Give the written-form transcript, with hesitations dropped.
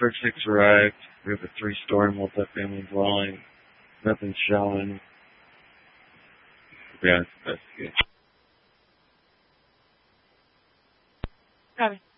Trick 6 arrived. We have a 3-story multifamily dwelling. Nothing's showing. We have to investigate. Copy.